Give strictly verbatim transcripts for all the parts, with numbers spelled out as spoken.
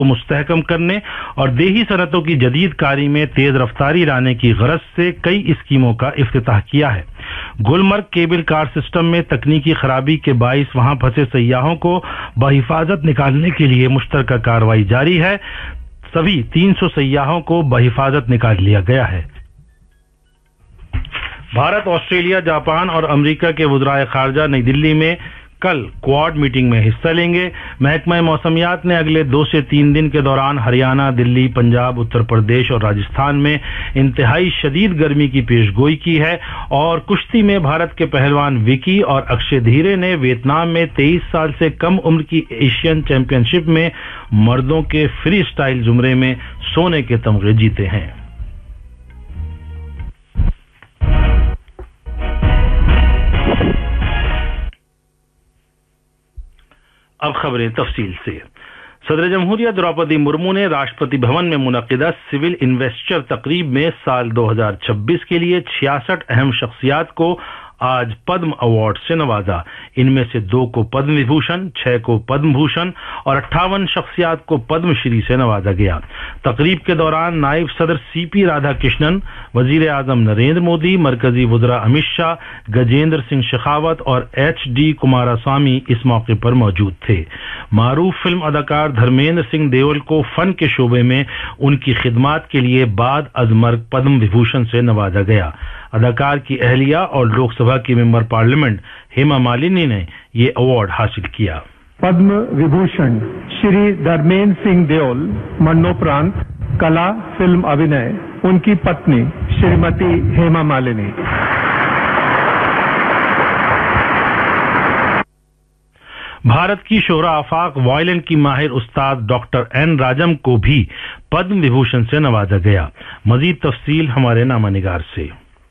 کو مستحکم کرنے اور دیہی صنعتوں کی جدید کاری میں تیز رفتاری لانے کی غرض سے کئی اسکیموں کا افتتاح کیا ہے۔ گلمرگ کیبل کار سسٹم میں تکنیکی خرابی کے باعث وہاں پھنسے سیاحوں کو بحفاظت نکالنے کے لیے مشترکہ کارروائی جاری ہے۔ سبھی تین سو سیاحوں کو بحفاظت نکال لیا گیا ہے۔ بھارت، آسٹریلیا، جاپان اور امریکہ کے وزرائے خارجہ نئی دلی میں کل کوارڈ میٹنگ میں حصہ لیں گے۔ محکمہ موسمیات نے اگلے دو سے تین دن کے دوران ہریانہ، دلی، پنجاب، اتر پردیش اور راجستھان میں انتہائی شدید گرمی کی پیش گوئی کی ہے، اور کشتی میں بھارت کے پہلوان وکی اور اکشے دھیرے نے ویتنام میں تیئیس سال سے کم عمر کی ایشین چیمپئن شپ میں مردوں کے فری سٹائل زمرے میں سونے کے تمغے جیتے ہیں۔ اب خبریں تفصیل سے۔ صدر جمہوریہ دروپدی مرمو نے راشٹرپتی بھون میں منعقدہ سول انویسٹر تقریب میں سال دو ہزار چھبیس کے لیے چھیاسٹھ اہم شخصیات کو آج پدم ایوارڈ سے نوازا۔ ان میں سے دو کو پدم وبھوشن، چھ کو پدم بھوشن اور اٹھاون شخصیات کو پدم شری سے نوازا گیا۔ تقریب کے دوران نائب صدر سی پی رادھا کرشنن، وزیر اعظم نریندر مودی، مرکزی وزراء امت شاہ، گجیندر سنگھ شیخاوت اور ایچ ڈی کمارا سوامی اس موقع پر موجود تھے۔ معروف فلم اداکار دھرمیندر سنگھ دیول کو فن کے شعبے میں ان کی خدمات کے لیے بعد از مرگ پدم وبھوشن سے نوازا گیا۔ اداکار کی اہلیہ اور لوک سبھا کی ممبر پارلیمنٹ ہیما مالنی نے یہ ایوارڈ حاصل کیا۔ پدم وبھوشن شری دھرمیندر سنگھ دیول مرنوپرانت کلا فلم ابھینے ان کی پتنی شریمتی ہیما مالنی۔ بھارت کی شہرا آفاق وائلن کی ماہر استاد ڈاکٹر این راجم کو بھی پدم وبھوشن سے نوازا گیا۔ مزید تفصیل ہمارے نامہ نگار سے۔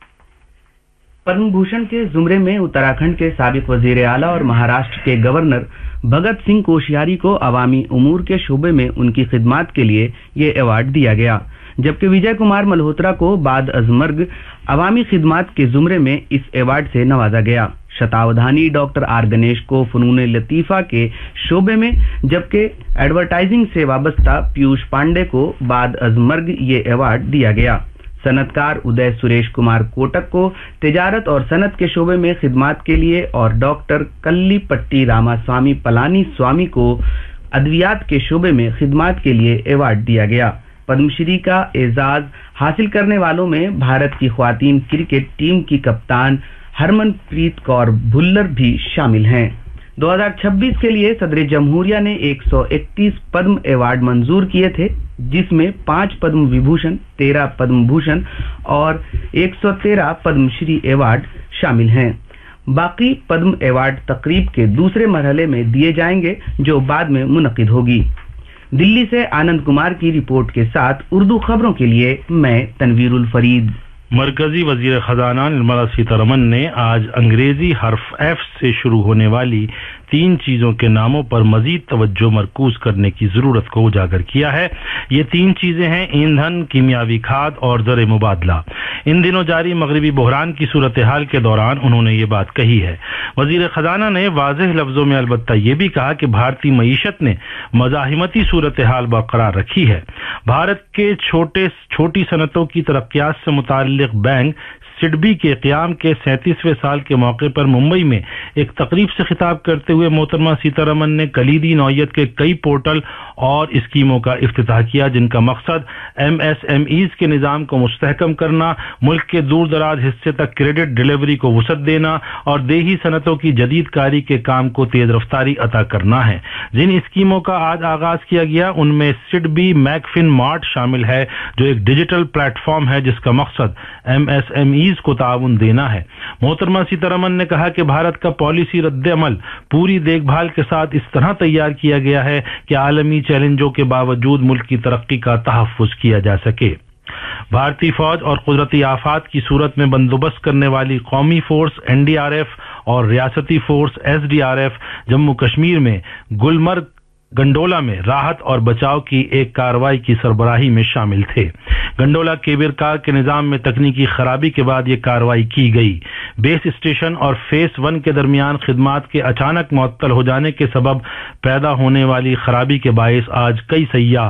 پدم بھوشن کے زمرے میں اتراکھنڈ کے سابق وزیر اعلیٰ اور مہاراشٹر کے گورنر بھگت سنگھ کوشیاری کو عوامی امور کے شعبے میں ان کی خدمات کے لیے یہ ایوارڈ دیا گیا، جبکہ وجے کمار ملہوترا کو بعد از مرگ عوامی خدمات کے زمرے میں اس ایوارڈ سے نوازا گیا۔ شتاودھانی ڈاکٹر آر گنیش کو فنون لطیفہ کے شعبے میں، جبکہ ایڈورٹائزنگ سے وابستہ پیوش پانڈے کو بعد از مرگ یہ ایوارڈ دیا گیا۔ صنعت کار ادے سریش کمار کوٹک کو تجارت اور صنعت کے شعبے میں خدمات کے لیے اور ڈاکٹر کلی پٹی راما سوامی پلانی سوامی کو ادویات کے شعبے میں خدمات کے لیے ایوارڈ دیا گیا۔ پدم شری کا اعزاز حاصل کرنے والوں میں بھارت کی خواتین کرکٹ ٹیم کی کپتان ہرمن پریت کور بھلر بھی شامل ہیں۔ دو ہزار چھبیس کے لیے صدر جمہوریہ نے ایک سو اکتیس پدم ایوارڈ منظور کیے تھے، جس میں پانچ پدم وبھوشن، تیرہ پدم بھوشن اور ایک سو تیرہ پدم شری ایوارڈ شامل ہیں۔ باقی پدم ایوارڈ تقریب کے دوسرے مرحلے میں دیے جائیں گے، جو بعد میں منعقد ہوگی۔ دلی سے آنند کمار کی رپورٹ کے ساتھ اردو خبروں کے لیے میں تنویر الفرید۔ مرکزی وزیر خزانہ نرملا سیتارمن نے آج انگریزی حرف ایف سے شروع ہونے والی تین چیزوں کے ناموں پر مزید توجہ مرکوز کرنے کی ضرورت کو اجاگر کیا ہے۔ یہ تین چیزیں ہیں ایندھن، کیمیاوی کھاد اور زر مبادلہ۔ ان دنوں جاری مغربی بحران کی صورتحال کے دوران انہوں نے یہ بات کہی ہے۔ وزیر خزانہ نے واضح لفظوں میں البتہ یہ بھی کہا کہ بھارتی معیشت نے مزاحمتی صورتحال برقرار رکھی ہے۔ بھارت کے چھوٹے چھوٹی صنعتوں کی ترقیات سے متعلق بینک سڈبی کے قیام کے سینتیسویں سال کے موقع پر ممبئی میں ایک تقریب سے خطاب کرتے ہوئے محترمہ سیتارمن نے کلیدی نوعیت کے کئی پورٹل اور اسکیموں کا افتتاح کیا، جن کا مقصد ایم ایس ایم ایز کے نظام کو مستحکم کرنا، ملک کے دور دراز حصے تک کریڈٹ ڈلیوری کو وسعت دینا اور دیہی صنعتوں کی جدید کاری کے کام کو تیز رفتاری عطا کرنا ہے۔ جن اسکیموں کا آج آغاز کیا گیا ان میں سڈبی میکفن مارٹ شامل ہے، جو ایک ڈیجیٹل پلیٹ فارم ہے جس کا مقصد ایم ایس ایم ایز کو تعاون دینا ہے۔ محترمہ سیتارمن نے کہا کہ بھارت کا پالیسی رد عمل پوری دیکھ بھال کے ساتھ اس طرح تیار کیا گیا ہے کہ عالمی چیلنجوں کے باوجود ملک کی ترقی کا تحفظ کیا جا سکے۔ بھارتی فوج اور قدرتی آفات کی صورت میں بندوبست کرنے والی قومی force N D R F اور ریاستی force S D R F Jammu Kashmir میں گلمرگ گنڈولا میں راحت اور بچاؤ کی ایک کارروائی کی سربراہی میں شامل تھے۔ گنڈولا کیبل کار کے نظام میں تکنیکی خرابی کے بعد یہ کارروائی کی گئی۔ بیس اسٹیشن اور فیس ون کے درمیان خدمات کے اچانک معطل ہو جانے کے سبب پیدا ہونے والی خرابی کے باعث آج کئی سیاح